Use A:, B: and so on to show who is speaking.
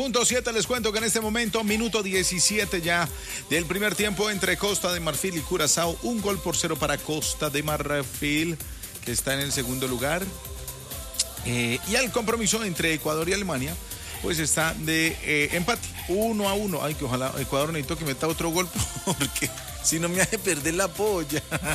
A: Punto 7, les cuento que en este momento, minuto 17 ya del primer tiempo entre Costa de Marfil y Curazao, 1-0 para Costa de Marfil, que está en el segundo lugar. Y el compromiso entre Ecuador y Alemania, pues está de empate, 1-1. Ay, que ojalá Ecuador necesito que meta otro gol, porque si no me hace perder la polla.